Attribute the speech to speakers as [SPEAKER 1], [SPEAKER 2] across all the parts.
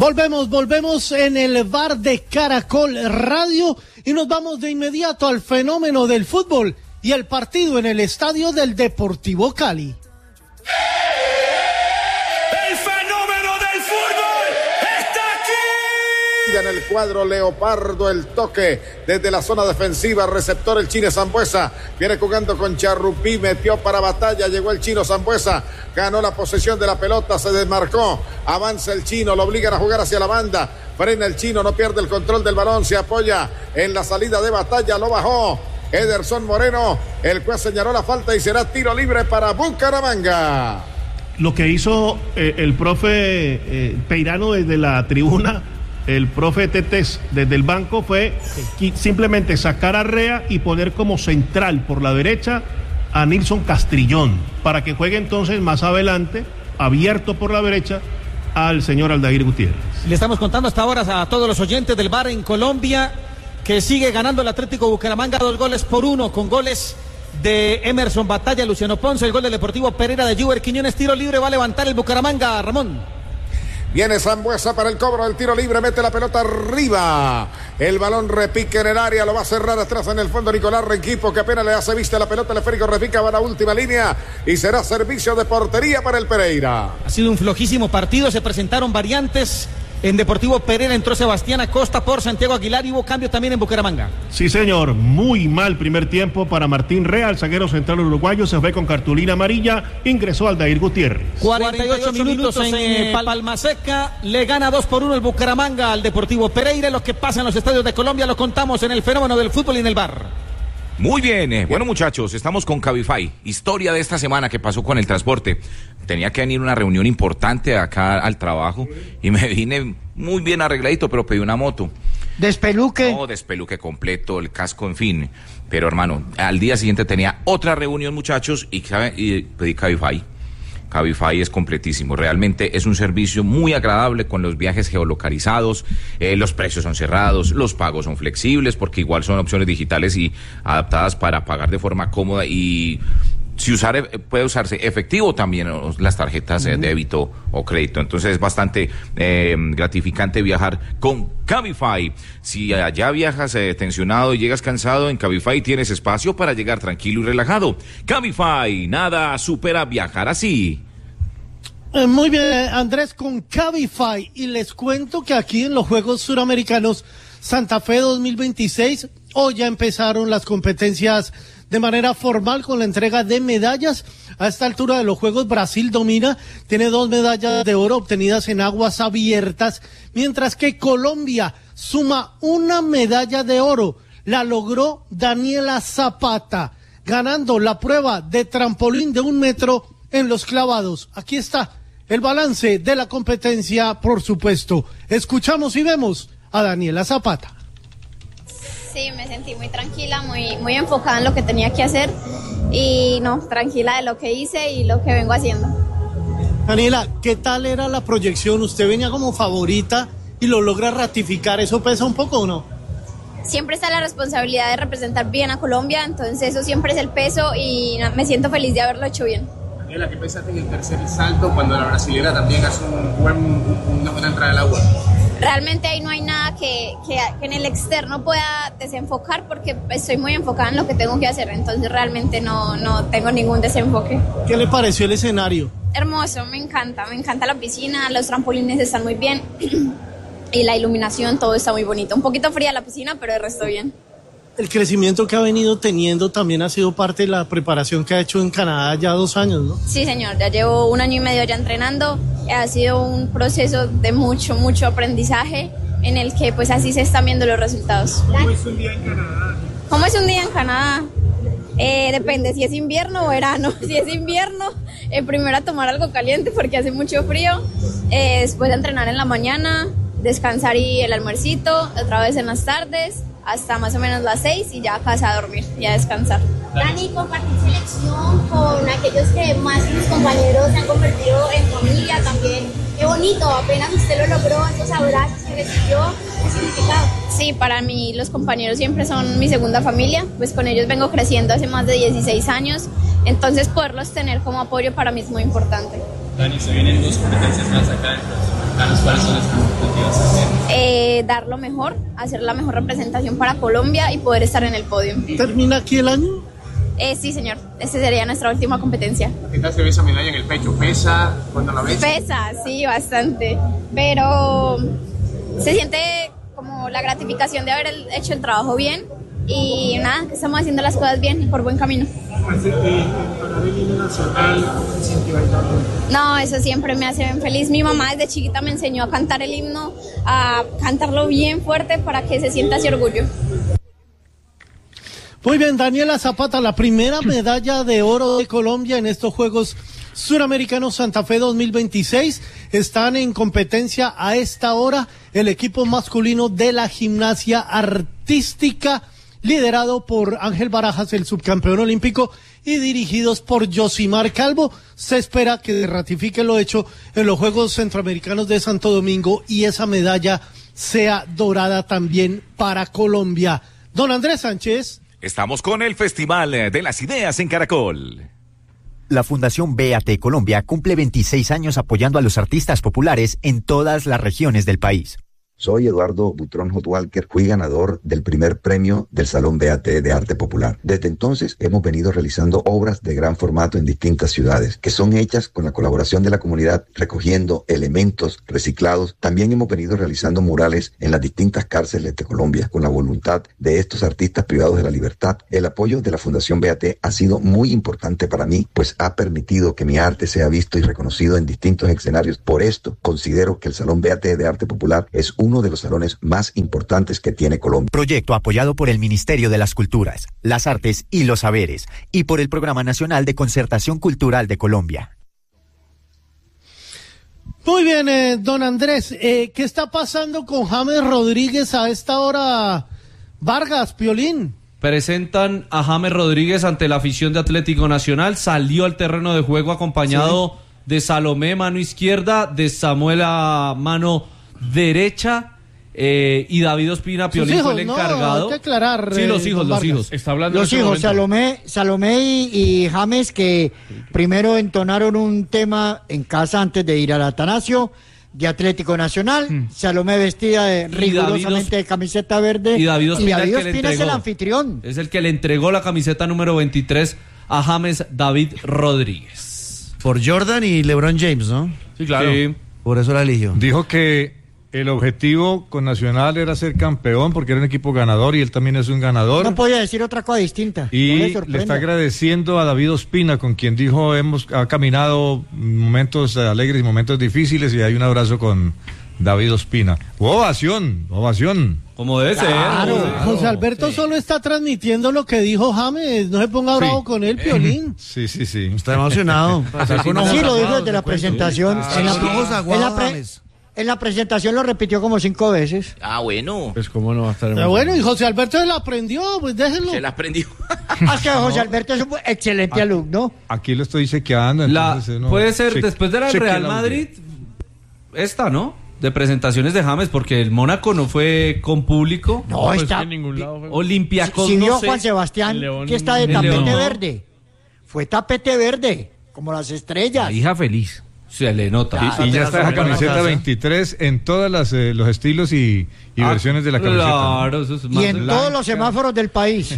[SPEAKER 1] Volvemos en el bar de Caracol Radio y nos vamos de inmediato al fenómeno del fútbol y el partido en el estadio del Deportivo Cali.
[SPEAKER 2] ¡El fenómeno del fútbol está aquí!
[SPEAKER 3] En el cuadro leopardo, el toque desde la zona defensiva, receptor el Chino Sambueza, viene jugando con Charrupí, metió para Batalla, llegó el Chino Sambueza, ganó la posesión de la pelota, se desmarcó, avanza el Chino, lo obligan a jugar hacia la banda, frena el Chino, no pierde el control del balón, se apoya en la salida de Batalla, lo bajó Ederson Moreno, el juez señaló la falta y será tiro libre para Bucaramanga.
[SPEAKER 4] Lo que hizo el profe Peirano desde la tribuna, el profe Tetés desde el banco, fue simplemente sacar a Rea y poner como central por la derecha a Nilson Castrillón, para que juegue entonces más adelante, abierto por la derecha, al señor Aldair Gutiérrez.
[SPEAKER 5] Le estamos contando hasta ahora a todos los oyentes del bar en Colombia que sigue ganando el Atlético Bucaramanga 2-1 con goles de Emerson Batalla, Luciano Ponce, el gol del Deportivo Pereira de Juber Quiñones. Tiro libre va a levantar el Bucaramanga, Ramón.
[SPEAKER 3] Viene Sambueza para el cobro del tiro libre, mete la pelota arriba, el balón repique en el área, lo va a cerrar atrás en el fondo Nicolás Renquipo, que apenas le hace vista la pelota, el esférico repica, va a la última línea y será servicio de portería para el Pereira.
[SPEAKER 5] Ha sido un flojísimo partido, se presentaron variantes. En Deportivo Pereira entró Sebastián Acosta por Santiago Aguilar y hubo cambio también en Bucaramanga.
[SPEAKER 4] Sí, señor, muy mal primer tiempo para Martín Rea, el zaguero central uruguayo, se fue con cartulina amarilla, ingresó Aldair Gutiérrez.
[SPEAKER 5] 48 minutos en Palma Seca, le gana 2-1 el Bucaramanga al Deportivo Pereira. Lo que pasa en los estadios de Colombia lo contamos en el fenómeno del fútbol y en el bar.
[SPEAKER 6] Muy bien, bueno muchachos, estamos con Cabify, historia de esta semana que pasó con el transporte. Tenía que venir una reunión importante acá al trabajo y me vine muy bien arregladito, pero pedí una moto.
[SPEAKER 1] ¿Despeluque?
[SPEAKER 6] No, despeluque completo, el casco, en fin. Pero hermano, al día siguiente tenía otra reunión muchachos y pedí Cabify. Cabify es completísimo, realmente es un servicio muy agradable con los viajes geolocalizados, los precios son cerrados, los pagos son flexibles porque igual son opciones digitales y adaptadas para pagar de forma cómoda y puede usarse efectivo también, las tarjetas de débito o crédito, entonces es bastante gratificante viajar con Cabify. Si allá viajas tensionado y llegas cansado, en Cabify tienes espacio para llegar tranquilo y relajado. Cabify, nada supera viajar así.
[SPEAKER 1] Muy bien, Andrés, con Cabify, y les cuento que aquí en los Juegos Suramericanos Santa Fe 2026, hoy ya empezaron las competencias de manera formal con la entrega de medallas. A esta altura de los Juegos, Brasil domina, tiene 2 medallas de oro obtenidas en aguas abiertas, mientras que Colombia suma 1 medalla de oro. La logró Daniela Zapata, ganando la prueba de trampolín de 1 metro en los clavados. Aquí está el balance de la competencia, por supuesto. Escuchamos y vemos a Daniela Zapata.
[SPEAKER 7] Sí, me sentí muy tranquila, muy enfocada en lo que tenía que hacer y tranquila de lo que hice y lo que vengo haciendo.
[SPEAKER 1] Daniela, ¿qué tal era la proyección? Usted venía como favorita y lo logra ratificar, ¿eso pesa un poco o no?
[SPEAKER 7] Siempre está la responsabilidad de representar bien a Colombia, entonces eso siempre es el peso y me siento feliz de haberlo hecho bien.
[SPEAKER 8] Daniela, ¿qué pensaste en el tercer salto cuando la brasilera también hace una buena entrada al agua?
[SPEAKER 7] Realmente ahí no hay nada que en el externo pueda desenfocar porque estoy muy enfocada en lo que tengo que hacer, entonces realmente no tengo ningún desenfoque.
[SPEAKER 1] ¿Qué le pareció el escenario?
[SPEAKER 7] Hermoso, me encanta la piscina, los trampolines están muy bien y la iluminación, todo está muy bonito. Un poquito fría la piscina, pero el resto bien.
[SPEAKER 1] El crecimiento que ha venido teniendo también ha sido parte de la preparación que ha hecho en Canadá ya 2 años, ¿no?
[SPEAKER 7] Sí, señor, ya llevo 1 año y medio ya entrenando. Ha sido un proceso de mucho aprendizaje en el que pues así se están viendo los resultados.
[SPEAKER 8] ¿Cómo es un día en Canadá?
[SPEAKER 7] ¿Cómo es un día en Canadá? Depende si es invierno o verano. Si es invierno, primero a tomar algo caliente porque hace mucho frío, después de entrenar en la mañana, descansar y el almuercito, otra vez en las tardes, hasta más o menos las 6 y ya a casa a dormir y a descansar.
[SPEAKER 9] Dani, compartir selección con aquellos que más sus compañeros se han convertido en familia también. Qué bonito, apenas usted lo logró, esos abrazos que recibió, ¿qué significado?
[SPEAKER 7] Sí, para mí los compañeros siempre son mi segunda familia, pues con ellos vengo creciendo hace más de 16 años, entonces poderlos tener como apoyo para mí es muy importante.
[SPEAKER 8] Dani, se vienen 2 competencias más acá en mexicanos, ¿cuáles son las expectativas también?
[SPEAKER 7] Dar lo mejor, hacer la mejor representación para Colombia y poder estar en el podio.
[SPEAKER 1] ¿Termina aquí el año?
[SPEAKER 7] Sí, señor. Esta sería nuestra última competencia.
[SPEAKER 8] ¿Qué tal se ve esa medalla en el pecho? ¿Pesa cuando la ves?
[SPEAKER 7] Pesa, sí, bastante. Pero se siente como la gratificación de haber hecho el trabajo bien. Y nada, que estamos haciendo las cosas bien y por buen camino. No, eso siempre me hace bien feliz. Mi mamá desde chiquita me enseñó a cantar el himno, a cantarlo bien fuerte para que se sienta ese orgullo.
[SPEAKER 1] Muy bien, Daniela Zapata, la primera medalla de oro de Colombia en estos Juegos Suramericanos Santa Fe 2026. Están en competencia a esta hora el equipo masculino de la gimnasia artística, liderado por Ángel Barajas, el subcampeón olímpico, y dirigidos por Yosimar Calvo. Se espera que ratifique lo hecho en los Juegos Centroamericanos de Santo Domingo y esa medalla sea dorada también para Colombia. Don Andrés Sánchez.
[SPEAKER 10] Estamos con el Festival de las Ideas en Caracol.
[SPEAKER 11] La Fundación BAT Colombia cumple 26 años apoyando a los artistas populares en todas las regiones del país.
[SPEAKER 12] Soy Eduardo Butrón Hot Walker, fui ganador del primer premio del Salón BAT de Arte Popular. Desde entonces hemos venido realizando obras de gran formato en distintas ciudades, que son hechas con la colaboración de la comunidad, recogiendo elementos reciclados. También hemos venido realizando murales en las distintas cárceles de Colombia, con la voluntad de estos artistas privados de la libertad. El apoyo de la Fundación BAT ha sido muy importante para mí, pues ha permitido que mi arte sea visto y reconocido en distintos escenarios. Por esto, considero que el Salón BAT de Arte Popular es uno de los salones más importantes que tiene Colombia.
[SPEAKER 11] Proyecto apoyado por el Ministerio de las Culturas, las Artes y los Saberes y por el Programa Nacional de Concertación Cultural de Colombia.
[SPEAKER 1] Muy bien, don Andrés, ¿qué está pasando con James Rodríguez a esta hora? Vargas, Piolín.
[SPEAKER 13] Presentan a James Rodríguez ante la afición de Atlético Nacional, salió al terreno de juego acompañado de Salomé, mano izquierda, de Samuel a mano derecha, y David Ospina, Piolín, fue el encargado.
[SPEAKER 1] Hay que aclarar,
[SPEAKER 13] sí, los hijos.
[SPEAKER 14] Está hablando los hijos, Salomé y James, que primero entonaron un tema en casa antes de ir al Atanasio de Atlético Nacional. Salomé vestida rigurosamente de camiseta verde.
[SPEAKER 13] Y David Ospina,
[SPEAKER 14] es el anfitrión.
[SPEAKER 13] Es el que le entregó la camiseta número 23 a James David Rodríguez.
[SPEAKER 15] Por Jordan y LeBron James, ¿no?
[SPEAKER 13] Sí, claro. Sí.
[SPEAKER 15] Por eso la eligió.
[SPEAKER 16] Dijo que el objetivo con Nacional era ser campeón porque era un equipo ganador y él también es un ganador.
[SPEAKER 14] No podía decir otra cosa distinta.
[SPEAKER 16] Y le está agradeciendo a David Ospina, con quien dijo ha caminado momentos alegres y momentos difíciles, y hay un abrazo con David Ospina. Ovación.
[SPEAKER 13] Como debe ser.
[SPEAKER 1] Claro. José Alberto solo está transmitiendo lo que dijo James. No se ponga bravo con él, Piolín.
[SPEAKER 16] Sí.
[SPEAKER 15] Está emocionado.
[SPEAKER 14] Sí, lo dijo desde la presentación. En la presentación lo repitió como 5 veces.
[SPEAKER 6] Ah, bueno.
[SPEAKER 15] Pues cómo no va a estar emocionado.
[SPEAKER 1] Bueno, y José Alberto se la aprendió, pues déjenlo.
[SPEAKER 6] Se la aprendió.
[SPEAKER 14] Que José Alberto es un excelente alumno.
[SPEAKER 16] Aquí lo estoy chequeando.
[SPEAKER 13] Puede ser después de la Real Madrid, ¿no? De presentaciones de James, porque el Mónaco no fue con público.
[SPEAKER 14] No, está
[SPEAKER 13] en ningún lado. Olympiacos,
[SPEAKER 14] si
[SPEAKER 13] no
[SPEAKER 14] vio
[SPEAKER 13] sé.
[SPEAKER 14] Juan Sebastián, que está de tapete verde. Fue tapete verde, como las estrellas.
[SPEAKER 13] La hija feliz. Se le nota.
[SPEAKER 16] Y ya está la camiseta 23 en todos los estilos y versiones de la camiseta.
[SPEAKER 14] Claro, eso es más. Y en todos los semáforos del país.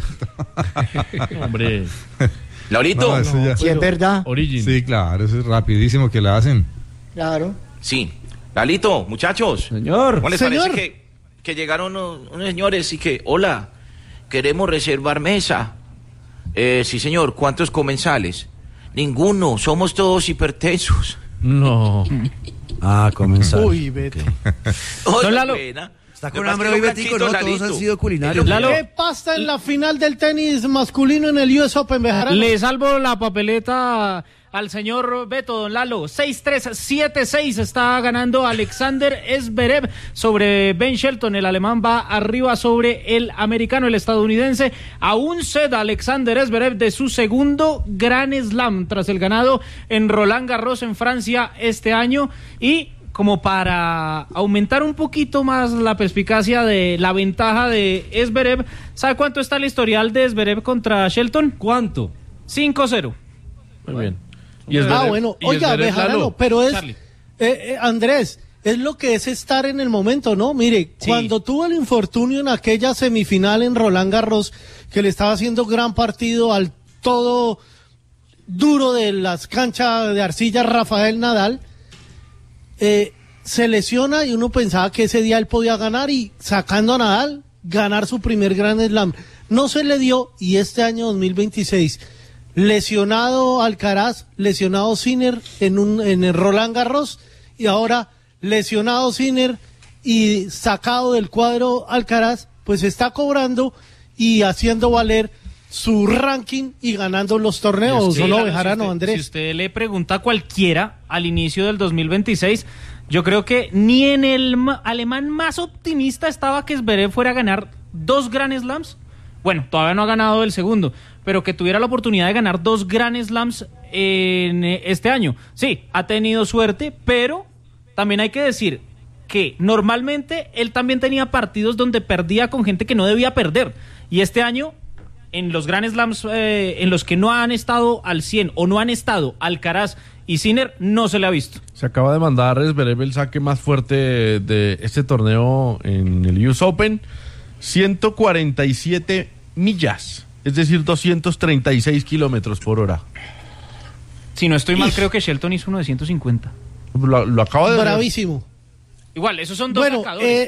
[SPEAKER 6] Hombre. Laurito.
[SPEAKER 14] Sí, es verdad.
[SPEAKER 16] Origin. Sí, claro, eso es rapidísimo que la hacen.
[SPEAKER 14] Claro.
[SPEAKER 6] Sí. Lalito, muchachos.
[SPEAKER 13] Señor.
[SPEAKER 6] ¿Cómo les parece que llegaron unos señores y que, hola, queremos reservar mesa? Sí, señor. ¿Cuántos comensales? Ninguno. Somos todos hipertensos.
[SPEAKER 13] No.
[SPEAKER 15] Comenzar.
[SPEAKER 1] Uy, vete.
[SPEAKER 6] No, Lalo.
[SPEAKER 15] Está con hambre hoy, Betico, ¿no? Todos han sido culinarios.
[SPEAKER 1] ¿Qué pasa en la final del tenis masculino en el US Open, Bejarano?
[SPEAKER 17] Le salvo la papeleta al señor Beto, don Lalo. 6-3, 7-6 está ganando Alexander Zverev sobre Ben Shelton. El alemán va arriba sobre el americano, el estadounidense. A un set Alexander Zverev de su segundo Grand Slam tras el ganado en Roland Garros en Francia este año. Y como para aumentar un poquito más la perspicacia de la ventaja de Zverev, ¿sabe cuánto está el historial de Zverev contra Shelton?
[SPEAKER 13] ¿Cuánto?
[SPEAKER 17] 5-0.
[SPEAKER 13] Muy bien.
[SPEAKER 1] Bueno, oiga, Bejarano, pero es, Andrés, es lo que es estar en el momento, ¿no? Mire, cuando tuvo el infortunio en aquella semifinal en Roland Garros, que le estaba haciendo gran partido al todo duro de las canchas de arcilla Rafael Nadal, se lesiona y uno pensaba que ese día él podía ganar y sacando a Nadal, ganar su primer Grand Slam. No se le dio y este año 2026, lesionado Alcaraz, lesionado Sinner en el Roland Garros y ahora lesionado Sinner y sacado del cuadro Alcaraz, pues está cobrando y haciendo valer su ranking y ganando los torneos, ¿o no, Bejarano, Andrés?
[SPEAKER 17] Si usted le pregunta a cualquiera al inicio del 2026, yo creo que ni en el alemán más optimista estaba que Zverev fuera a ganar 2 Grand Slams. Bueno, todavía no ha ganado el segundo, pero que tuviera la oportunidad de ganar 2 Grand Slams en este año. Sí, ha tenido suerte, pero también hay que decir que normalmente él también tenía partidos donde perdía con gente que no debía perder. Y este año, en los Grand Slams en los que no han estado al 100 o no han estado Alcaraz y Sinner, no se le ha visto.
[SPEAKER 18] Se acaba de mandar Zverev el saque más fuerte de este torneo en el US Open. 147 millas, es decir, 236 kilómetros por hora.
[SPEAKER 17] Si no estoy mal, creo que Shelton hizo uno de 150.
[SPEAKER 18] Lo acabo de ver.
[SPEAKER 1] Bravísimo.
[SPEAKER 17] Igual, esos son 2 sacadores.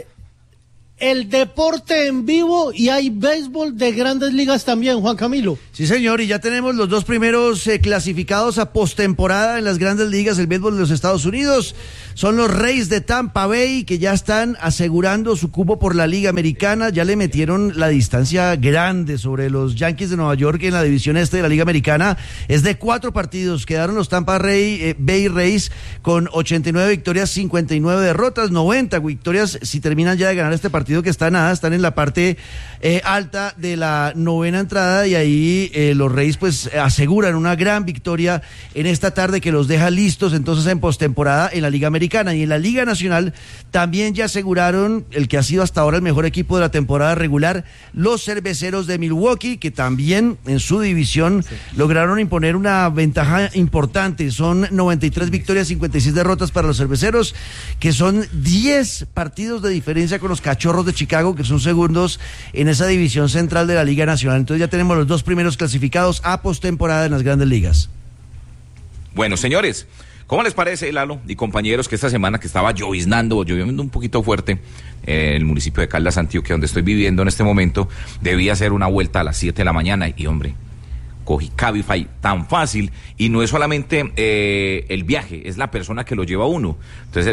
[SPEAKER 1] El deporte en vivo y hay béisbol de Grandes Ligas también, Juan Camilo.
[SPEAKER 15] Sí, señor, y ya tenemos los 2 primeros clasificados a postemporada en las Grandes Ligas del béisbol de los Estados Unidos. Son los Rays de Tampa Bay, que ya están asegurando su cupo por la Liga Americana. Ya le metieron la distancia grande sobre los Yankees de Nueva York en la división este de la Liga Americana. Es de 4 partidos. Quedaron los Tampa Bay Rays con 89 victorias, 59 derrotas, 90 victorias si terminan ya de ganar este partido, que están en la parte alta de la 9ª entrada, y ahí los Rays pues aseguran una gran victoria en esta tarde que los deja listos entonces en postemporada en la Liga Americana. Y en la Liga Nacional también ya aseguraron el que ha sido hasta ahora el mejor equipo de la temporada regular, los Cerveceros de Milwaukee, que también en su división lograron imponer una ventaja importante. Son 93 victorias, 56 derrotas para los Cerveceros, que son 10 partidos de diferencia con los Cachorros de Chicago, que son segundos en esa división central de la Liga Nacional. Entonces ya tenemos los 2 primeros clasificados a postemporada en las Grandes Ligas.
[SPEAKER 6] Bueno, señores, ¿cómo les parece, Lalo y compañeros, que esta semana que estaba lloviznando un poquito fuerte en el municipio de Caldas, Antioquia, donde estoy viviendo en este momento, debía hacer una vuelta a las 7 de la mañana y, hombre, cogí Cabify tan fácil, y no es solamente el viaje, es la persona que lo lleva a uno. Entonces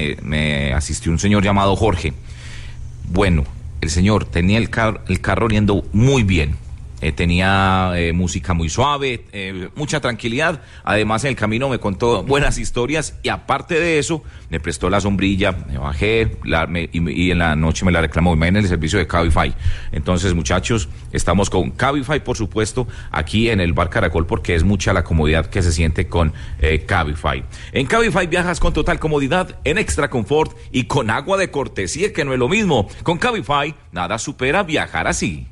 [SPEAKER 6] me asistió un señor llamado Jorge. Bueno, el señor tenía el carro oliendo muy bien. Tenía música muy suave, mucha tranquilidad. Además, en el camino me contó buenas historias y aparte de eso, me prestó la sombrilla, me bajé y en la noche me la reclamó. Imagínense el servicio de Cabify. Entonces, muchachos, estamos con Cabify, por supuesto, aquí en el Bar Caracol, porque es mucha la comodidad que se siente con Cabify. En Cabify viajas con total comodidad, en extra confort y con agua de cortesía, que no es lo mismo. Con Cabify, nada supera viajar así.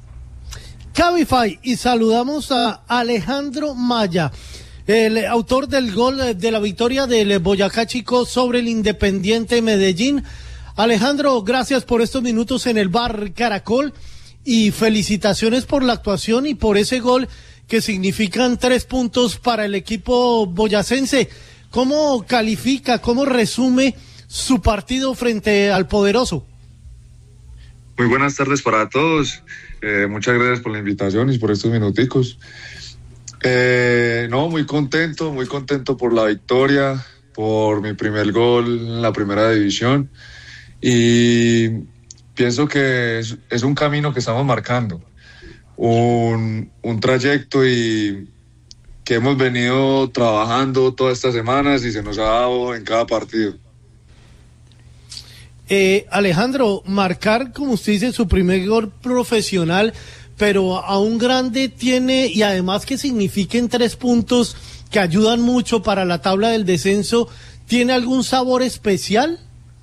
[SPEAKER 1] Cabify, y saludamos a Alejandro Maya, el autor del gol de la victoria del Boyacá Chico sobre el Independiente Medellín. Alejandro, gracias por estos minutos en el Bar Caracol y felicitaciones por la actuación y por ese gol que significan 3 puntos para el equipo boyacense. ¿Cómo califica, cómo resume su partido frente al Poderoso?
[SPEAKER 19] Muy buenas tardes para todos. Muchas gracias por la invitación y por estos minuticos. Muy contento por la victoria, por mi primer gol en la primera división, y pienso que es un camino que estamos marcando, un trayecto y que hemos venido trabajando todas estas semanas y se nos ha dado en cada partido.
[SPEAKER 1] Alejandro, marcar, como usted dice, su primer gol profesional, pero a un grande tiene, y además que signifiquen 3 puntos que ayudan mucho para la tabla del descenso, ¿tiene algún sabor especial?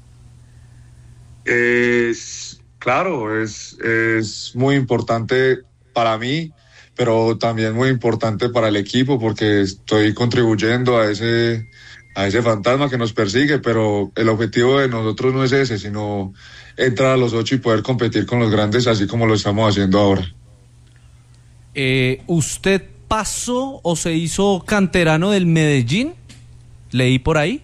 [SPEAKER 19] Claro, es muy importante para mí, pero también muy importante para el equipo, porque estoy contribuyendo a ese ese fantasma que nos persigue, pero el objetivo de nosotros no es ese, sino entrar a los 8 y poder competir con los grandes, así como lo estamos haciendo ahora.
[SPEAKER 13] ¿Usted pasó o se hizo canterano del Medellín? ¿Leí por ahí?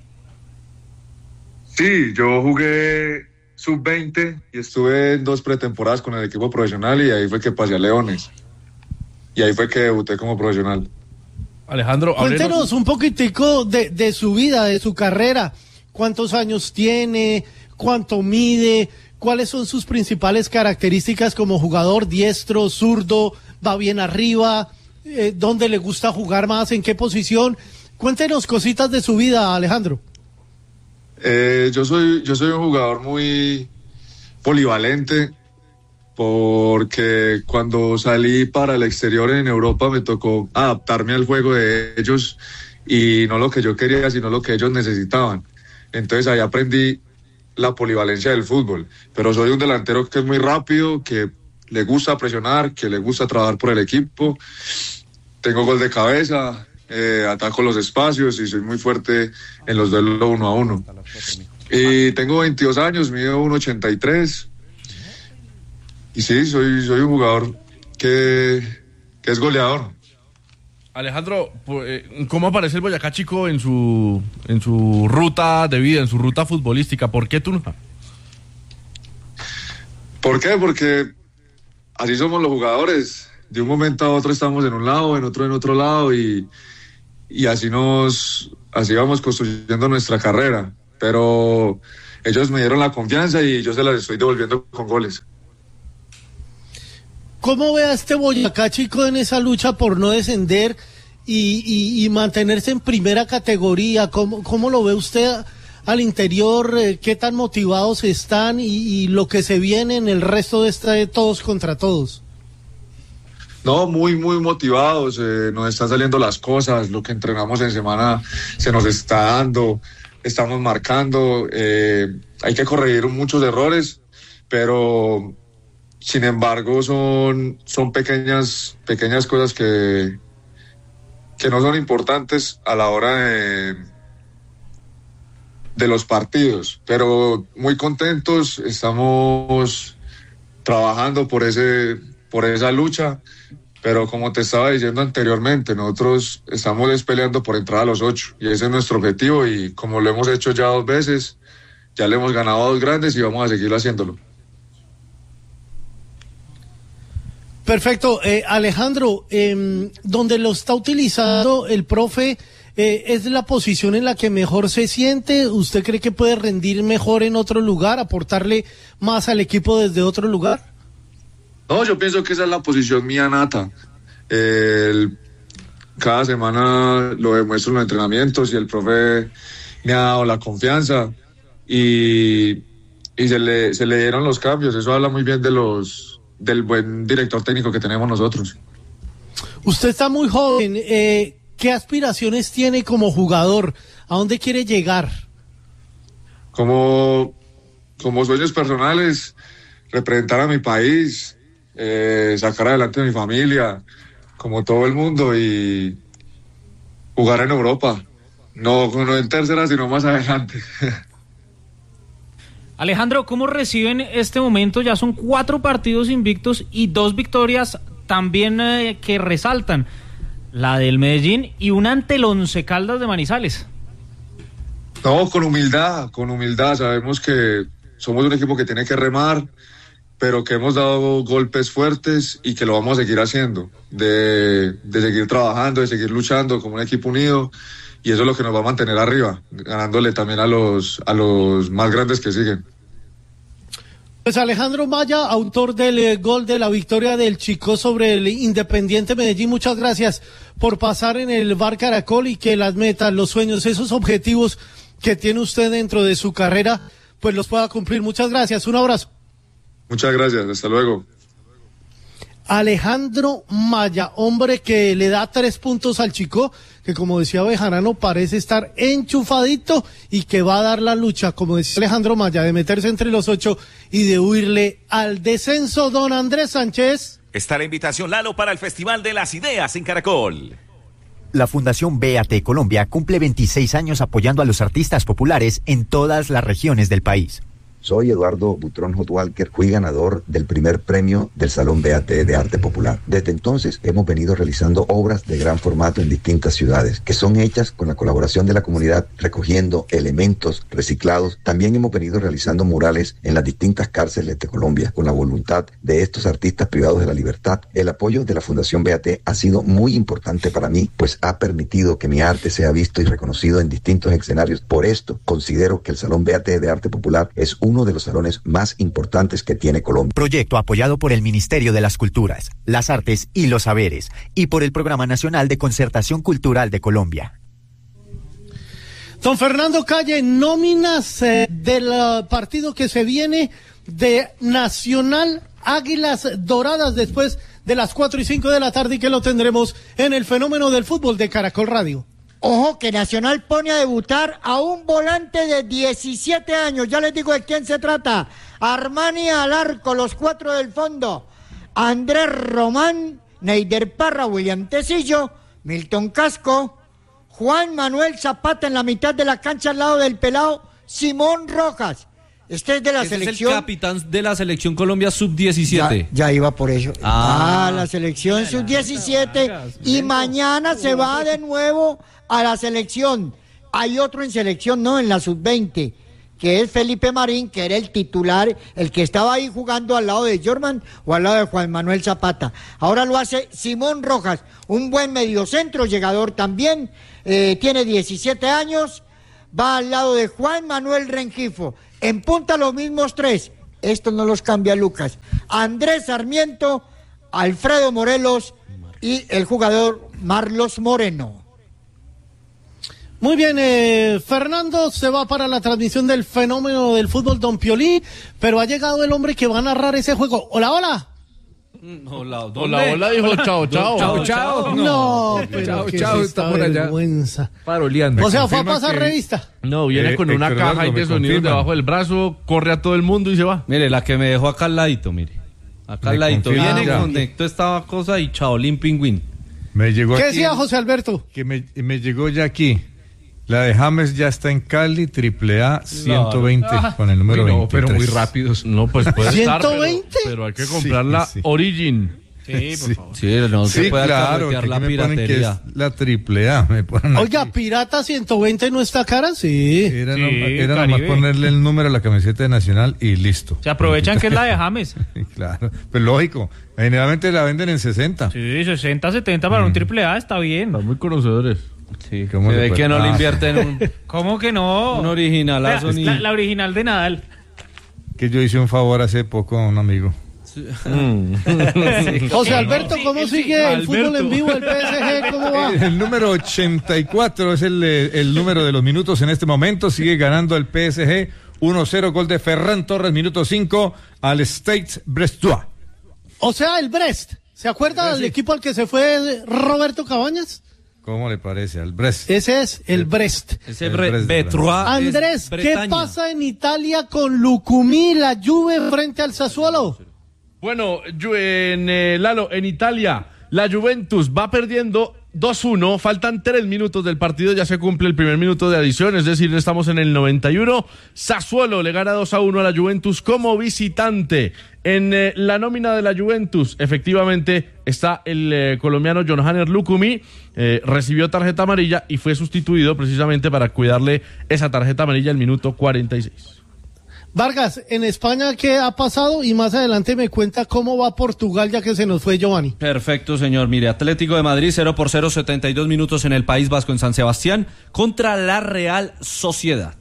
[SPEAKER 19] Sí, yo jugué sub-20 y estuve en 2 pretemporadas con el equipo profesional y ahí fue que pasé a Leones. Y ahí fue que debuté como profesional.
[SPEAKER 18] Alejandro,
[SPEAKER 1] cuéntenos un poquitico de su vida, de su carrera. ¿Cuántos años tiene? ¿Cuánto mide? ¿Cuáles son sus principales características como jugador? ¿Diestro, zurdo? ¿Va bien arriba? ¿Dónde le gusta jugar más? ¿En qué posición? Cuéntenos cositas de su vida, Alejandro.
[SPEAKER 19] Yo soy un jugador muy polivalente, porque cuando salí para el exterior en Europa me tocó adaptarme al juego de ellos y no lo que yo quería, sino lo que ellos necesitaban. Entonces ahí aprendí la polivalencia del fútbol, pero soy un delantero que es muy rápido, que le gusta presionar, que le gusta trabajar por el equipo, tengo gol de cabeza, ataco los espacios y soy muy fuerte en los duelos 1 a 1. Y tengo 22 años, mido 1.83. Y sí, soy un jugador que es goleador.
[SPEAKER 18] Alejandro, ¿cómo aparece el Boyacá Chico en su ruta de vida, en su ruta futbolística? ¿Por qué Tunja?
[SPEAKER 19] ¿Por qué? Porque así somos los jugadores. De un momento a otro estamos en un lado, en otro lado y así vamos construyendo nuestra carrera. Pero ellos me dieron la confianza y yo se las estoy devolviendo con goles.
[SPEAKER 1] ¿Cómo ve a este Boyacá Chico en esa lucha por no descender y mantenerse en primera categoría? ¿Cómo lo ve usted al interior? ¿Qué tan motivados están y lo que se viene en el resto de todos contra todos?
[SPEAKER 19] No, muy, muy motivados. Nos están saliendo las cosas. Lo que entrenamos en semana se nos está dando. Estamos marcando. Hay que corregir muchos errores, pero sin embargo son pequeñas cosas que no son importantes a la hora de los partidos, pero muy contentos, estamos trabajando por esa lucha, pero como te estaba diciendo anteriormente, nosotros estamos peleando por entrar a los 8 y ese es nuestro objetivo y como lo hemos hecho ya 2 veces, ya le hemos ganado a 2 grandes y vamos a seguir haciéndolo.
[SPEAKER 1] Perfecto, Alejandro, donde lo está utilizando el profe, ¿es la posición en la que mejor se siente? ¿Usted cree que puede rendir mejor en otro lugar, aportarle más al equipo desde otro lugar?
[SPEAKER 19] No, yo pienso que esa es la posición mía nata. Cada semana lo demuestro en los entrenamientos y el profe me ha dado la confianza y se le dieron los cambios. Eso habla muy bien del buen director técnico que tenemos nosotros.
[SPEAKER 1] Usted está muy joven, ¿qué aspiraciones tiene como jugador? ¿A dónde quiere llegar?
[SPEAKER 19] Como sueños personales, representar a mi país, sacar adelante a mi familia, como todo el mundo, y jugar en Europa. No en tercera, sino más adelante.
[SPEAKER 17] Alejandro, ¿cómo reciben este momento? Ya son 4 partidos invictos y 2 victorias también que resaltan. La del Medellín y una ante el Once Caldas de Manizales.
[SPEAKER 19] No, con humildad. Sabemos que somos un equipo que tiene que remar, pero que hemos dado golpes fuertes y que lo vamos a seguir haciendo. De seguir trabajando, de seguir luchando como un equipo unido. Y eso es lo que nos va a mantener arriba, ganándole también a los más grandes que siguen.
[SPEAKER 1] Pues Alejandro Maya, autor del gol de la victoria del Chico sobre el Independiente Medellín, muchas gracias por pasar en el Bar Caracol y que las metas, los sueños, esos objetivos que tiene usted dentro de su carrera, pues los pueda cumplir. Muchas gracias, un abrazo.
[SPEAKER 19] Muchas gracias, hasta luego.
[SPEAKER 1] Alejandro Maya, hombre que le da 3 puntos al Chico, que como decía Bejarano parece estar enchufadito y que va a dar la lucha, como decía Alejandro Maya, de meterse entre los 8 y de huirle al descenso. Don Andrés Sánchez.
[SPEAKER 10] Está la invitación, Lalo, para el Festival de las Ideas en Caracol.
[SPEAKER 11] La Fundación BAT Colombia cumple 26 años apoyando a los artistas populares en todas las regiones del país.
[SPEAKER 12] Soy Eduardo Butrón Hotwalker, fui ganador del primer premio del Salón BAT de Arte Popular. Desde entonces hemos venido realizando obras de gran formato en distintas ciudades, que son hechas con la colaboración de la comunidad, recogiendo elementos reciclados. También hemos venido realizando murales en las distintas cárceles de Colombia, con la voluntad de estos artistas privados de la libertad. El apoyo de la Fundación BAT ha sido muy importante para mí, pues ha permitido que mi arte sea visto y reconocido en distintos escenarios. Por esto, considero que el Salón BAT de Arte Popular es uno de los salones más importantes que tiene Colombia.
[SPEAKER 11] Proyecto apoyado por el Ministerio de las Culturas, las Artes y los Saberes y por el Programa Nacional de Concertación Cultural de Colombia.
[SPEAKER 1] Don Fernando Calle, nóminas del partido que se viene de Nacional Águilas Doradas después de las 4:05 de la tarde y que lo tendremos en el Fenómeno del Fútbol de Caracol Radio.
[SPEAKER 14] Ojo que Nacional pone a debutar a un volante de 17 años. Ya les digo de quién se trata. Armani al arco, los 4 del fondo. Andrés Román, Neider Parra, William Tecillo, Milton Casco, Juan Manuel Zapata en la mitad de la cancha al lado del pelado Simón Rojas. Este es de la selección.
[SPEAKER 13] Es el capitán de la selección Colombia sub-17.
[SPEAKER 14] Ya iba por eso. La selección sub-17 y mañana se va de nuevo a la selección. Hay otro en selección, no, en la sub-20, que es Felipe Marín, que era el titular, el que estaba ahí jugando al lado de Jorman o al lado de Juan Manuel Zapata. Ahora lo hace Simón Rojas, un buen mediocentro, llegador también, tiene 17 años, va al lado de Juan Manuel Rengifo. En punta los mismos 3, estos no los cambia Lucas. Andrés Sarmiento, Alfredo Morelos y el jugador Marlos Moreno.
[SPEAKER 1] Muy bien, Fernando se va para la transmisión del Fenómeno del Fútbol, Don Piolín, pero ha llegado el hombre que va a narrar ese juego. Hola, hola.
[SPEAKER 18] Hola, dijo chao, chao.
[SPEAKER 1] Chao, chao. No, pero
[SPEAKER 18] chao,
[SPEAKER 1] está por allá. Vergüenza.
[SPEAKER 18] Paroleando.
[SPEAKER 1] O sea, fue a pasar revista.
[SPEAKER 18] No, viene con una caja de sonidos debajo del brazo, corre a todo el mundo y se va.
[SPEAKER 13] Mire, la que me dejó acá al ladito, mire. Acá al ladito. Viene, conectó esta cosa y chaolín pingüín.
[SPEAKER 16] Me llegó
[SPEAKER 1] ¿Qué
[SPEAKER 16] aquí,
[SPEAKER 1] decía José Alberto?
[SPEAKER 16] Que me llegó ya aquí. La de James ya está en Cali, AAA 120 con el número 23.
[SPEAKER 18] Pero muy rápidos. No, pues puede
[SPEAKER 1] 120.
[SPEAKER 18] estar, pero hay que comprar la Origin.
[SPEAKER 13] Sí, por favor. Sí, no se puede carretear la piratería.
[SPEAKER 16] Que es la AAA. Me ponen
[SPEAKER 1] Oiga,
[SPEAKER 16] aquí.
[SPEAKER 1] Pirata 120 no está cara, sí.
[SPEAKER 16] Era nomás ponerle el número a la camiseta de Nacional y listo.
[SPEAKER 17] Se aprovechan que es la de James.
[SPEAKER 16] Sí, claro, pues lógico. Generalmente la venden en 60.
[SPEAKER 17] Sí, 60, 70 para un AAA está bien.
[SPEAKER 18] Están muy conocedores.
[SPEAKER 13] Sí, se ve que no le invierten un...
[SPEAKER 17] ¿Cómo que no?
[SPEAKER 13] Un originalazo ni...
[SPEAKER 17] La original de Nadal.
[SPEAKER 16] Que yo hice un favor hace poco a un amigo.
[SPEAKER 13] Sí.
[SPEAKER 1] José Alberto, ¿cómo sigue el fútbol en vivo, el PSG? ¿Cómo va?
[SPEAKER 16] El número 84 es el número de los minutos en este momento. Sigue ganando el PSG 1-0, gol de Ferran Torres, minuto 5, al Stade Brestois.
[SPEAKER 1] O sea, el Brest. ¿Se acuerda del equipo al que se fue Roberto Cabañas?
[SPEAKER 16] ¿Cómo le parece? Al Brest.
[SPEAKER 1] Ese es el Brest.
[SPEAKER 13] Ese Brestois.
[SPEAKER 1] Andrés, ¿qué pasa en Italia con Lucumí, la Juve frente al Sassuolo?
[SPEAKER 18] Bueno, Lalo, en Italia, la Juventus va perdiendo 2-1, faltan 3 minutos del partido, ya se cumple el primer minuto de adición, es decir, estamos en el 91. Sassuolo le gana 2-1 a la Juventus como visitante. En la nómina de la Juventus, efectivamente, está el colombiano Johanner Lucumí, recibió tarjeta amarilla y fue sustituido precisamente para cuidarle esa tarjeta amarilla el minuto 46.
[SPEAKER 1] Vargas, en España, ¿qué ha pasado? Y más adelante me cuenta cómo va Portugal, ya que se nos fue Giovanni.
[SPEAKER 13] Perfecto, señor. Mire, Atlético de Madrid 0-0, 72 minutos en el País Vasco en San Sebastián contra la Real Sociedad.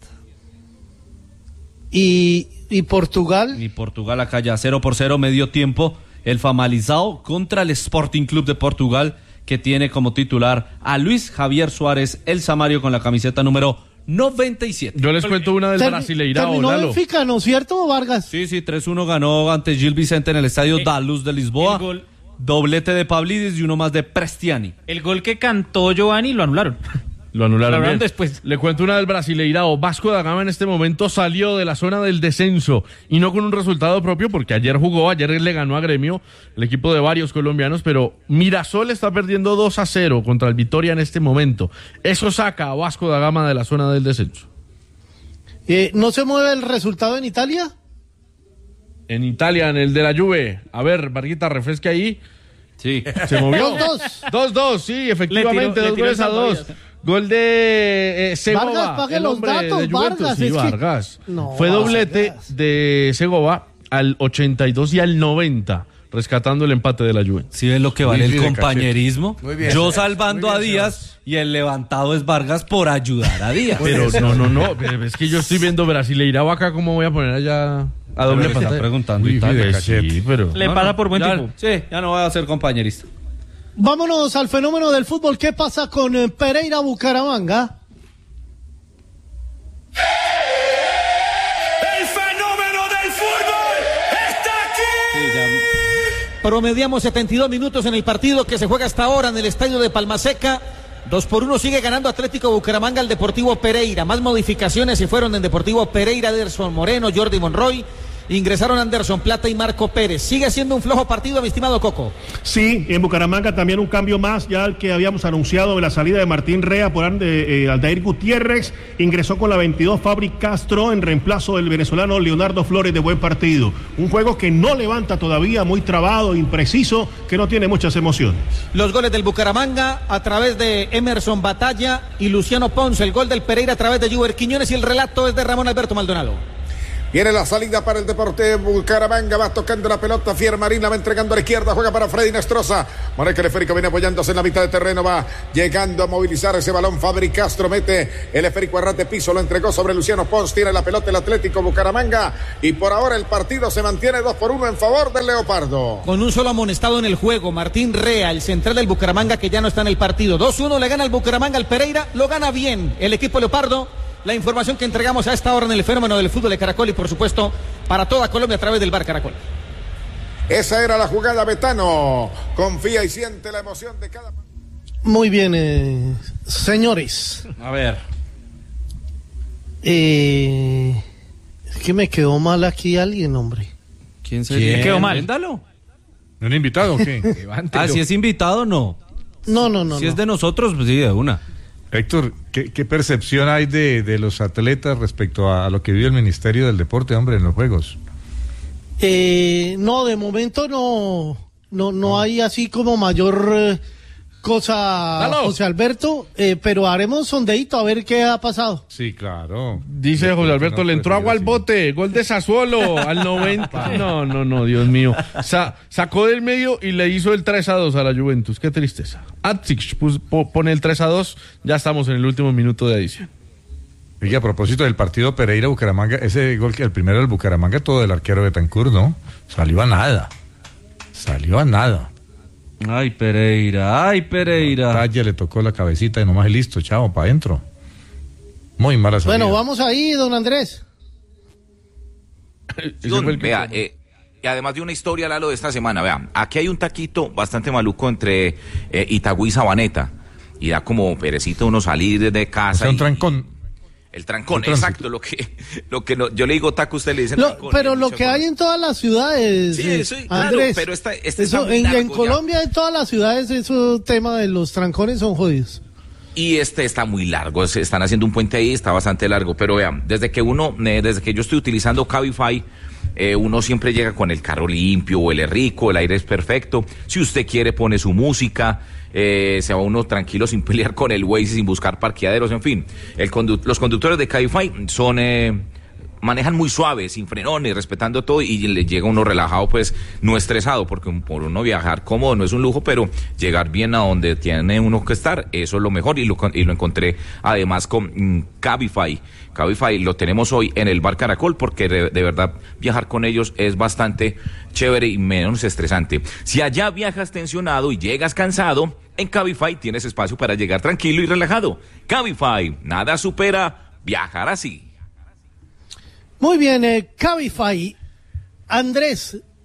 [SPEAKER 1] ¿Y Portugal?
[SPEAKER 13] Y Portugal acá ya 0-0, medio tiempo. El Famalicão contra el Sporting Club de Portugal, que tiene como titular a Luis Javier Suárez, el Samario, con la camiseta número 97.
[SPEAKER 18] Yo les cuento una del Brasileirao,
[SPEAKER 1] terminó Benfica, ¿no es cierto, Vargas?
[SPEAKER 13] Sí, 3-1 ganó ante Gil Vicente en el estadio Da Luz de Lisboa. Doblete de Pavlidis y uno más de Prestiani.
[SPEAKER 17] El gol que cantó Giovanni lo anularon.
[SPEAKER 18] Lo anularon bien.
[SPEAKER 17] después.
[SPEAKER 18] Le cuento una del Brasileirao. Vasco da Gama en este momento salió de la zona del descenso y no con un resultado propio porque ayer le ganó a Gremio, el equipo de varios colombianos, pero Mirasol está perdiendo 2-0 contra el Vitória en este momento. Eso saca a Vasco da Gama de la zona del descenso.
[SPEAKER 1] ¿No se mueve el resultado en Italia?
[SPEAKER 18] En Italia, en el de la Juve. A ver, Marquita, refresque ahí.
[SPEAKER 13] Sí.
[SPEAKER 18] Se movió.
[SPEAKER 1] 2-2.
[SPEAKER 18] 2-2, sí, efectivamente, 2-2. Gol de Segovia.
[SPEAKER 1] Vargas, pague los datos, Vargas.
[SPEAKER 18] Sí, Vargas.
[SPEAKER 1] No,
[SPEAKER 18] fue doblete
[SPEAKER 1] Vargas.
[SPEAKER 18] de Segovia al 82 y al 90, rescatando el empate de la Juve.
[SPEAKER 13] ¿Sí ves lo que vale el compañerismo?
[SPEAKER 15] Muy bien.
[SPEAKER 13] Yo salvando a Díaz y el levantado es Vargas por ayudar a Díaz.
[SPEAKER 18] Pero no, es que yo estoy viendo Brasileirao acá, ¿cómo voy a poner allá a doble
[SPEAKER 13] Está
[SPEAKER 18] pantalla?
[SPEAKER 13] preguntando
[SPEAKER 16] Uy,
[SPEAKER 13] Italia.
[SPEAKER 16] de cachete.
[SPEAKER 18] Sí, pero...
[SPEAKER 17] Le pasa por buen
[SPEAKER 13] ya,
[SPEAKER 17] tipo.
[SPEAKER 13] Sí, ya no voy a ser compañerista.
[SPEAKER 1] Vámonos al fenómeno del fútbol. ¿Qué pasa con Pereira Bucaramanga?
[SPEAKER 2] El fenómeno del fútbol está aquí.
[SPEAKER 5] Promediamos 72 minutos en el partido que se juega hasta ahora en el estadio de Palmaseca. 2-1 sigue ganando Atlético Bucaramanga al Deportivo Pereira. Más modificaciones se fueron en Deportivo Pereira, Anderson Moreno, Jordi Monroy. Ingresaron Anderson Plata y Marco Pérez. Sigue siendo un flojo partido, mi estimado Coco.
[SPEAKER 4] Sí, en Bucaramanga también un cambio más, ya el que habíamos anunciado de la salida de Martín Rea por Aldair Gutiérrez. Ingresó con la 22 Fabri Castro en reemplazo del venezolano Leonardo Flores de buen partido. Un juego que no levanta todavía, muy trabado, impreciso, que no tiene muchas emociones.
[SPEAKER 5] Los goles del Bucaramanga a través de Emerson Batalla y Luciano Ponce. El gol del Pereira a través de Juber Quiñones y el relato es de Ramón Alberto Maldonado.
[SPEAKER 3] Viene la salida para el Deportivo Bucaramanga, va tocando la pelota, Fiermarín la va entregando a la izquierda, juega para Freddy Nestroza, Moreca el esférico viene apoyándose en la mitad de terreno, va llegando a movilizar ese balón, Fabri Castro mete el esférico a ras de piso, lo entregó sobre Luciano Pons, tiene la pelota el Atlético Bucaramanga y por ahora el partido se mantiene 2-1 en favor del Leopardo.
[SPEAKER 5] Con un solo amonestado en el juego, Martín Rea, el central del Bucaramanga que ya no está en el partido. 2-1 le gana el Bucaramanga al Pereira, lo gana bien el equipo Leopardo. La información que entregamos a esta hora en el fenómeno del fútbol de Caracol y por supuesto para toda Colombia a través del Bar Caracol.
[SPEAKER 3] Esa era la jugada, Betano. Confía y siente la emoción de cada...
[SPEAKER 1] Muy bien, señores.
[SPEAKER 13] A ver.
[SPEAKER 1] Es que me quedó mal aquí alguien, hombre.
[SPEAKER 13] ¿Quién se
[SPEAKER 17] quedó mal?
[SPEAKER 13] Véndalo.
[SPEAKER 16] ¿No es invitado o qué?
[SPEAKER 13] Si es invitado, no.
[SPEAKER 1] No.
[SPEAKER 13] Si es de nosotros, pues sí, de una.
[SPEAKER 16] Héctor, ¿qué percepción hay de los atletas respecto a lo que vive el Ministerio del Deporte, hombre, en los Juegos?
[SPEAKER 1] No, de momento no hay así como mayor cosa,
[SPEAKER 18] ¡Halo!
[SPEAKER 1] José Alberto, pero haremos sondeíto a ver qué ha pasado.
[SPEAKER 16] Sí, claro.
[SPEAKER 18] Dice José Alberto, le entró agua al bote, gol de Sassuolo al 90. No, Dios mío. Sacó del medio y le hizo el 3-2 a la Juventus. Qué tristeza. Atsic pone el 3-2, ya estamos en el último minuto de adición.
[SPEAKER 16] Y a propósito del partido Pereira-Bucaramanga, ese gol que el primero del Bucaramanga, todo del arquero Betancur, ¿no? Salió a nada.
[SPEAKER 13] Ay, Pereira.
[SPEAKER 16] Talla le tocó la cabecita y nomás listo, chao, para adentro. Muy mala salida.
[SPEAKER 1] Bueno, vamos ahí, don Andrés.
[SPEAKER 6] Vea, y además de una historia, Lalo, de esta semana, vea, aquí hay un taquito bastante maluco entre Itagüí y Sabaneta, y da como perecito uno salir de casa.
[SPEAKER 16] O sea, un trancón.
[SPEAKER 6] El trancón, exacto, lo que yo le digo taco, usted le dice trancón.
[SPEAKER 1] Pero lo que hay en todas las ciudades,
[SPEAKER 6] sí,
[SPEAKER 1] Andrés,
[SPEAKER 6] claro, pero este
[SPEAKER 1] eso,
[SPEAKER 6] está muy largo
[SPEAKER 1] en Colombia, en todas las ciudades, ese tema de los trancones son jodidos.
[SPEAKER 6] Y este está muy largo, están haciendo un puente ahí, está bastante largo, pero vean, desde que yo estoy utilizando Cabify, uno siempre llega con el carro limpio, huele rico, el aire es perfecto, si usted quiere pone su música, se va uno tranquilo sin pelear con el Waze, sin buscar parqueaderos, en fin. Los conductores de Cabify manejan muy suave, sin frenones, respetando todo, y le llega uno relajado, pues no estresado, porque por uno viajar cómodo no es un lujo, pero llegar bien a donde tiene uno que estar, eso es lo mejor, y lo encontré además con Cabify. Cabify lo tenemos hoy en el Bar Caracol, porque de verdad viajar con ellos es bastante chévere y menos estresante. Si allá viajas tensionado y llegas cansado, en Cabify tienes espacio para llegar tranquilo y relajado. Cabify, nada supera viajar así.
[SPEAKER 1] Muy bien, Cabify. Andrés,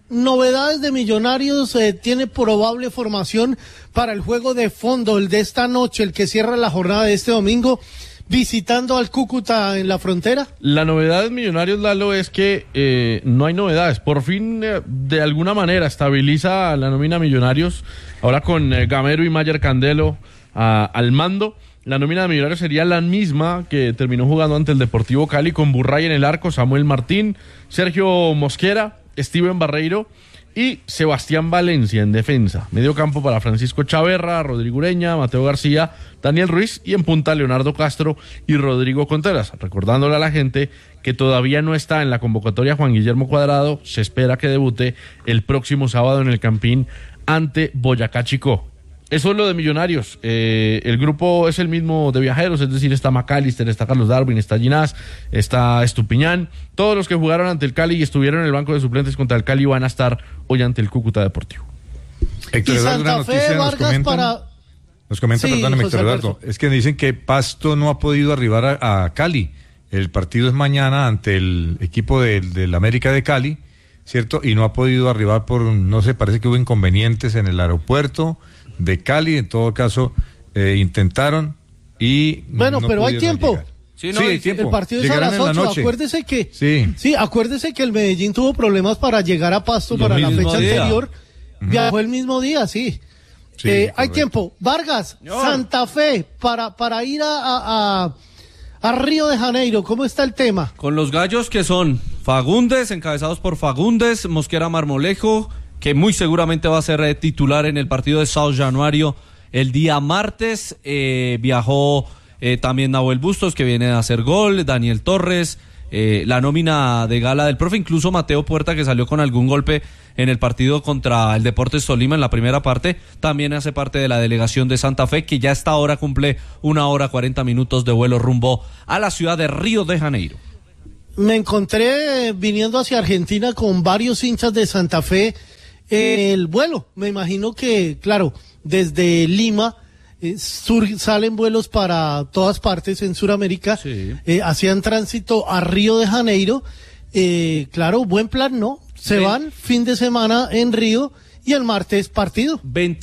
[SPEAKER 1] novedades de Millonarios, tiene probable formación para el juego de fondo, el de esta noche, el que cierra la jornada de este domingo, visitando al Cúcuta en la frontera.
[SPEAKER 18] La novedad de Millonarios, Lalo, es que no hay novedades. Por fin, de alguna manera, estabiliza la nómina Millonarios. Ahora con Gamero y Mayer Candelo al mando. La nómina de Millonarios sería la misma que terminó jugando ante el Deportivo Cali, con Burray en el arco, Samuel Martín, Sergio Mosquera, Steven Barreiro y Sebastián Valencia en defensa. Medio campo para Francisco Chaverra, Rodrigo Ureña, Mateo García, Daniel Ruiz, y en punta Leonardo Castro y Rodrigo Contreras. Recordándole a la gente que todavía no está en la convocatoria Juan Guillermo Cuadrado, se espera que debute el próximo sábado en el Campín ante Boyacá Chicó. Eso es lo de Millonarios. El grupo es el mismo de Viajeros, es decir, está McAllister, está Carlos Darwin, está Ginás, está Estupiñán. Todos los que jugaron ante el Cali y estuvieron en el banco de suplentes contra el Cali van a estar hoy ante el Cúcuta Deportivo.
[SPEAKER 16] Héctor Eduardo, una noticia nos comenta,
[SPEAKER 1] Sí,
[SPEAKER 16] perdóname,
[SPEAKER 1] José
[SPEAKER 16] Héctor Eduardo, es que dicen que Pasto no ha podido arribar a Cali. El partido es mañana ante el equipo del América de Cali, ¿cierto? Y no ha podido arribar por, no sé, parece que hubo inconvenientes en el aeropuerto de Cali. En todo caso, intentaron y
[SPEAKER 1] bueno,
[SPEAKER 16] no
[SPEAKER 1] pero hay tiempo.
[SPEAKER 16] llegar.
[SPEAKER 1] Sí,
[SPEAKER 16] hay tiempo.
[SPEAKER 1] El partido es a
[SPEAKER 16] Llegarán
[SPEAKER 1] las
[SPEAKER 16] en la
[SPEAKER 1] 8.
[SPEAKER 16] noche.
[SPEAKER 1] Acuérdese que el Medellín tuvo problemas para llegar a Pasto para la fecha anterior. Viajó el mismo día, sí. Hay tiempo. Vargas, Santa Fe, para ir a Río de Janeiro, ¿cómo está el tema?
[SPEAKER 13] Con los gallos que son Fagundes, encabezados por Fagundes, Mosquera Marmolejo, que muy seguramente va a ser titular en el partido de Sao Januario el día martes. Viajó también Nahuel Bustos, que viene a hacer gol, Daniel Torres, la nómina de gala del profe, incluso Mateo Puerta, que salió con algún golpe en el partido contra el Deportes Tolima en la primera parte, también hace parte de la delegación de Santa Fe, que ya hasta ahora cumple 1 hora 40 minutos de vuelo rumbo a la ciudad de Río de Janeiro.
[SPEAKER 1] Me encontré viniendo hacia Argentina con varios hinchas de Santa Fe. El vuelo, me imagino que, claro, desde Lima salen vuelos para todas partes en Sudamérica, hacían tránsito a Río de Janeiro. Claro, buen plan, ¿no? Se van fin de semana en Río y el martes partido.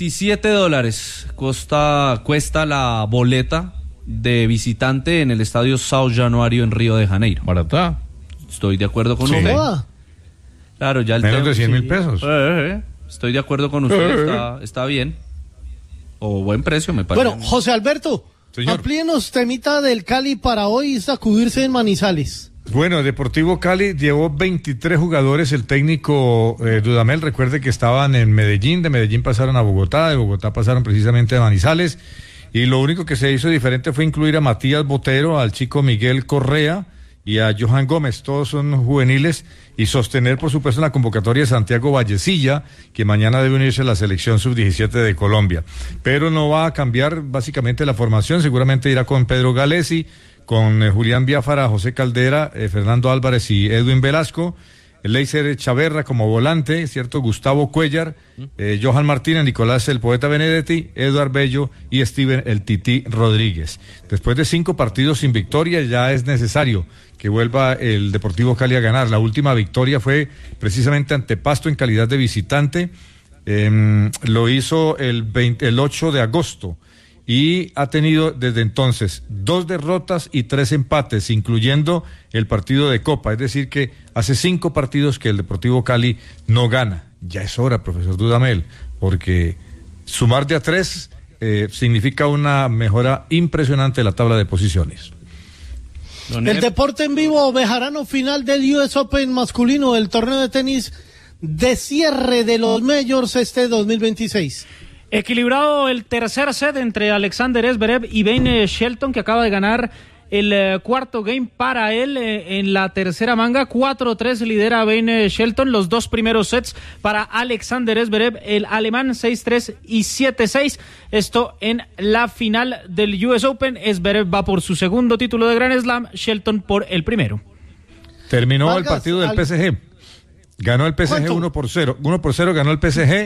[SPEAKER 13] $27 cuesta la boleta de visitante en el estadio Sao Januario en Río de Janeiro.
[SPEAKER 18] Barata.
[SPEAKER 13] Estoy de acuerdo con usted. Claro, ya el
[SPEAKER 16] menos de 100,000 pesos.
[SPEAKER 13] Estoy de acuerdo con usted, está bien. O buen precio, me parece.
[SPEAKER 1] Bueno, José Alberto, amplíenos temita del Cali para hoy sacudirse en Manizales.
[SPEAKER 16] Bueno, Deportivo Cali llevó 23 jugadores, el técnico Dudamel, recuerde que estaban en Medellín, de Medellín pasaron a Bogotá, de Bogotá pasaron precisamente a Manizales, y lo único que se hizo diferente fue incluir a Matías Botero, al chico Miguel Correa y a Johan Gómez, todos son juveniles, y sostener por supuesto la convocatoria de Santiago Vallecilla, que mañana debe unirse a la selección sub-17 de Colombia, pero no va a cambiar básicamente la formación, seguramente irá con Pedro Galesi, con Julián Biafara, José Caldera, Fernando Álvarez y Edwin Velasco, Leiser Chaverra como volante, ¿cierto? Gustavo Cuellar, Johan Martínez, Nicolás el Poeta Benedetti, Eduard Bello y Steven el Tití Rodríguez. Después de 5 partidos sin victoria, ya es necesario que vuelva el Deportivo Cali a ganar. La última victoria fue precisamente ante Pasto en calidad de visitante, lo hizo el 8 de agosto. Y ha tenido desde entonces 2 derrotas y 3 empates, incluyendo el partido de Copa. Es decir que hace 5 partidos que el Deportivo Cali no gana. Ya es hora, profesor Dudamel, porque sumar de a 3 significa una mejora impresionante de la tabla de posiciones.
[SPEAKER 1] El deporte en vivo, Bejarano, final del US Open masculino, el torneo de tenis de cierre de los Majors 2026.
[SPEAKER 17] Equilibrado el tercer set entre Alexander Zverev y Ben Shelton, que acaba de ganar el cuarto game para él en la tercera manga. 4-3 lidera Ben Shelton. Los 2 primeros sets para Alexander Zverev, el alemán, 6-3 y 7-6. Esto en la final del US Open. Zverev va por su segundo título de Grand Slam, Shelton por el primero.
[SPEAKER 16] Terminó Vargas, el partido del PSG. Ganó el PSG 1-0. 1-0 ganó el PSG.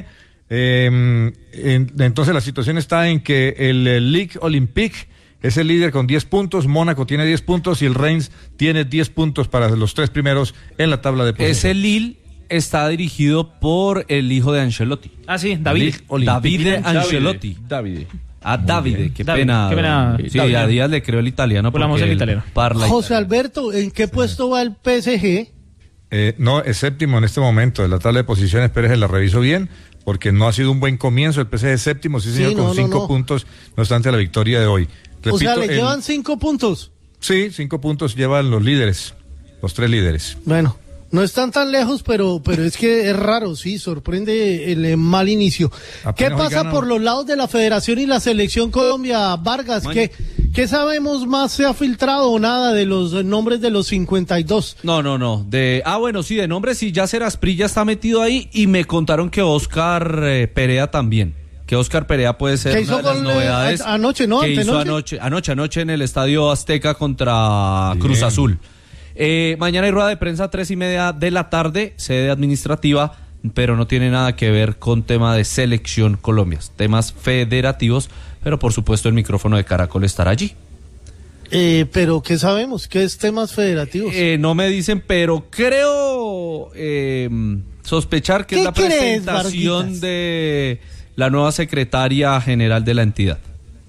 [SPEAKER 16] Entonces la situación está en que el Ligue Olympique es el líder con 10 puntos, Mónaco tiene 10 puntos y el Reims tiene 10 puntos para los 3 primeros en la tabla de posiciones.
[SPEAKER 13] Es el Lille está dirigido por el hijo de Ancelotti.
[SPEAKER 17] Ah, sí, David.
[SPEAKER 13] Davide Ancelotti. Davide, qué pena. Sí, Davide. A Díaz le creo el italiano.
[SPEAKER 17] Hablamos el italiano.
[SPEAKER 1] José Alberto, ¿en qué puesto va el PSG?
[SPEAKER 16] No, es séptimo en este momento de la tabla de posiciones. Pérez la reviso bien, porque no ha sido un buen comienzo. El PSG es séptimo, sí señor, con 5 puntos, no obstante la victoria de hoy. Repito,
[SPEAKER 1] o sea, ¿le llevan 5 puntos?
[SPEAKER 16] Sí, 5 puntos llevan los líderes, los 3 líderes.
[SPEAKER 1] Bueno, no están tan lejos, pero es que es raro, sí, sorprende el mal inicio. ¿Qué pasa por los lados de la Federación y la Selección Colombia, Vargas? ¿Qué sabemos más? ¿Se ha filtrado o nada de los nombres de los 52?
[SPEAKER 13] No. Bueno, sí, de nombres sí, Yasser Asprilla está metido ahí y me contaron que Oscar Perea también. Que Oscar Perea puede ser una de las novedades.
[SPEAKER 1] Anoche, ¿no?
[SPEAKER 13] Que hizo anoche en el Estadio Azteca contra Cruz Azul. Mañana hay rueda de prensa 3:30 de la tarde, sede administrativa, pero no tiene nada que ver con tema de Selección Colombia, temas federativos, pero por supuesto el micrófono de Caracol estará allí.
[SPEAKER 1] Pero ¿qué sabemos? ¿Qué es temas federativos?
[SPEAKER 13] No me dicen, pero creo sospechar que es la presentación de la nueva secretaria general de la entidad.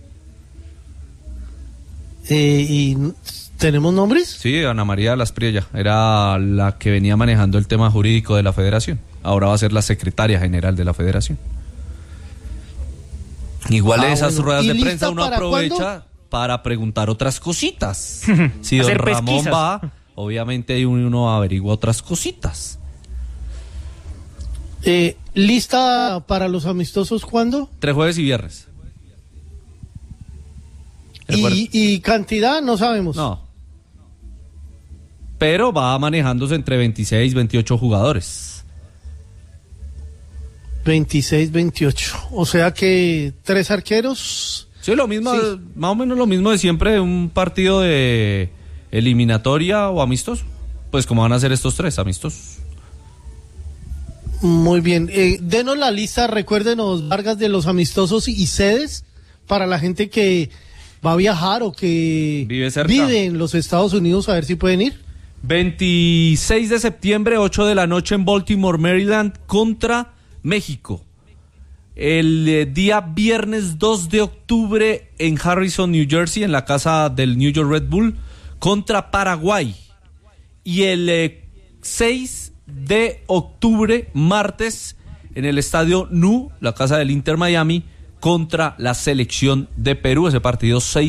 [SPEAKER 1] ¿Y tenemos nombres?
[SPEAKER 13] Sí, Ana María Laspriella era la que venía manejando el tema jurídico de la federación. Ahora va a ser la secretaria general de la federación. Igual esas ruedas de prensa uno aprovecha para preguntar otras cositas. Si don Ramón va, obviamente uno averigua otras cositas.
[SPEAKER 1] ¿Lista para los amistosos cuándo?
[SPEAKER 13] 3 jueves y viernes.
[SPEAKER 1] ¿Y cantidad? No sabemos.
[SPEAKER 13] No. Pero va manejándose entre 26 y 28 jugadores.
[SPEAKER 1] 26, 28. O sea que 3 arqueros.
[SPEAKER 13] Sí, lo mismo, sí. Más o menos lo mismo de siempre, un partido de eliminatoria o amistoso. Pues como van a ser estos 3 amistosos.
[SPEAKER 1] Muy bien. Denos la lista, recuérdenos, Vargas, de los amistosos y sedes para la gente que va a viajar o que vive en los Estados Unidos, a ver si pueden ir.
[SPEAKER 13] 26 de septiembre, 8 de la noche en Baltimore, Maryland, contra México. El día viernes 2 de octubre en Harrison, New Jersey, en la casa del New York Red Bull, contra Paraguay. Y el 6 de octubre, martes, en el estadio NU, la casa del Inter Miami, contra la selección de Perú. Ese partido 6